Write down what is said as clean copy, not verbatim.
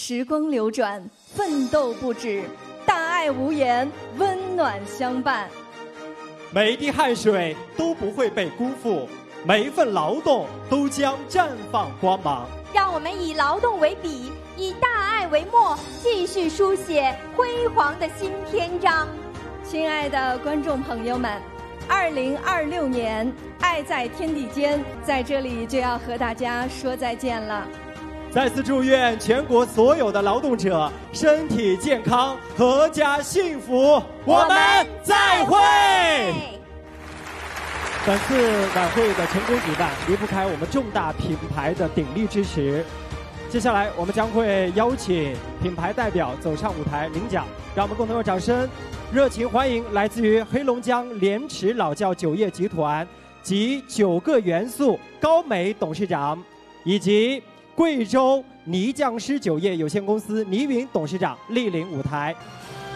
时光流转，奋斗不止，大爱无言，温暖相伴。 每一滴汗水都不会被辜负，每一份劳动都将绽放光芒。 让我们以劳动为笔，以大爱为墨，继续书写辉煌的新篇章。 亲爱的观众朋友们，2026年，爱在天地间，在这里就要和大家说再见了。 再次祝愿全国所有的劳动者身体健康，阖家幸福。我们再会。本次晚会的成功举办，离不开我们重大品牌的鼎力支持。接下来，我们将会邀请品牌代表走上舞台领奖，让我们共同用掌声，热情欢迎来自于黑龙江莲池老窖酒业集团及9个元素高美董事长，以及贵州泥匠师酒业有限公司倪云董事长莅临舞台。